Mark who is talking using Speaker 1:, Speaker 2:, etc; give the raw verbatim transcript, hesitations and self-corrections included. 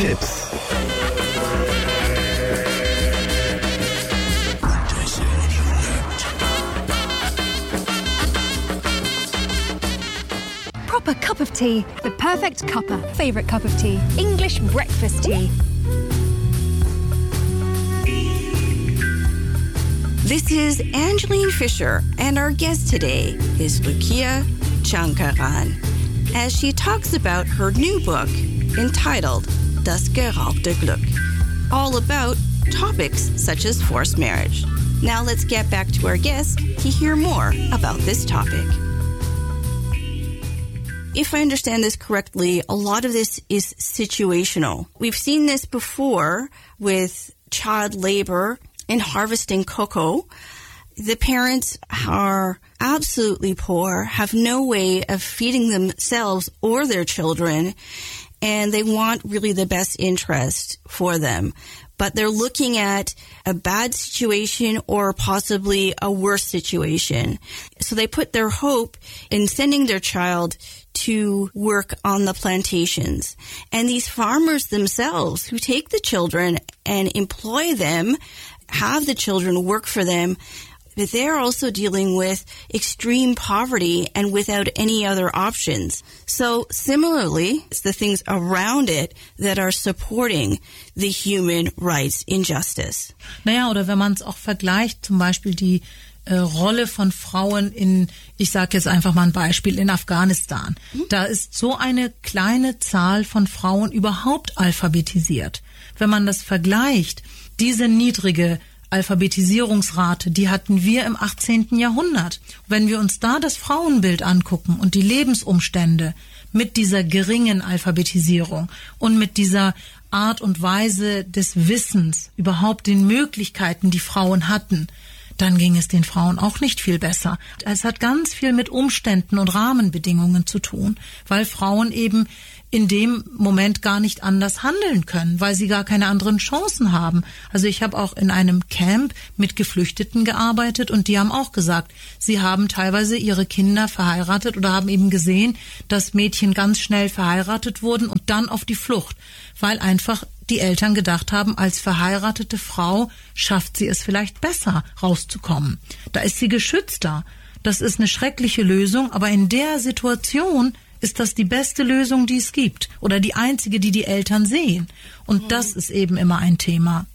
Speaker 1: Tipps.
Speaker 2: Proper cup of tea. The perfect cuppa. Favorite cup of tea. English breakfast tea.
Speaker 3: This is Angeline Fisher, and our guest today is Lucia Chankaran, as she talks about her new book entitled Das geraubte Glück, all about topics such as forced marriage. Now let's get back to our guest to hear more about this topic. If I understand this correctly, a lot of this is situational. We've seen this before with child labor in harvesting cocoa. The parents are absolutely poor, have no way of feeding themselves or their children, and they want really the best interest for them. But they're looking at a bad situation or possibly a worse situation. So they put their hope in sending their child to work on the plantations. And these farmers themselves who take the children and employ them, have the children work for them, but they're also dealing with extreme poverty and without any other options. So similarly, it's the things around it that are supporting the human rights injustice.
Speaker 4: Naja, oder wenn man es auch vergleicht, zum Beispiel die äh, Rolle von Frauen in, ich sage jetzt einfach mal ein Beispiel, in Afghanistan. Mhm. Da ist so eine kleine Zahl von Frauen überhaupt alphabetisiert. Wenn man das vergleicht, diese niedrige Alphabetisierungsrate, die hatten wir im achtzehnten Jahrhundert. Wenn wir uns da das Frauenbild angucken und die Lebensumstände mit dieser geringen Alphabetisierung und mit dieser Art und Weise des Wissens, überhaupt den Möglichkeiten, die Frauen hatten, dann ging es den Frauen auch nicht viel besser. Es hat ganz viel mit Umständen und Rahmenbedingungen zu tun, weil Frauen eben in dem Moment gar nicht anders handeln können, weil sie gar keine anderen Chancen haben. Also ich habe auch in einem Camp mit Geflüchteten gearbeitet und die haben auch gesagt, sie haben teilweise ihre Kinder verheiratet oder haben eben gesehen, dass Mädchen ganz schnell verheiratet wurden und dann auf die Flucht, weil einfach die Eltern gedacht haben, als verheiratete Frau schafft sie es vielleicht besser, rauszukommen. Da ist sie geschützter. Das ist eine schreckliche Lösung, aber in der Situation ist das die beste Lösung, die es gibt oder die einzige, die die Eltern sehen. Und mhm. das ist eben immer ein Thema.